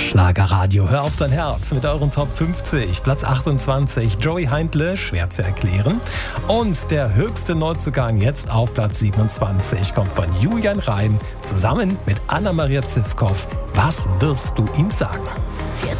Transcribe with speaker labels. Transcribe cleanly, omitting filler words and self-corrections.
Speaker 1: Schlagerradio, hör auf dein Herz mit euren Top 50. Platz 28, Joey Heindle, schwer zu erklären. Und der höchste Neuzugang jetzt auf Platz 27 kommt von Julian Reim zusammen mit Anna-Maria Zivkow. Was wirst du ihm sagen?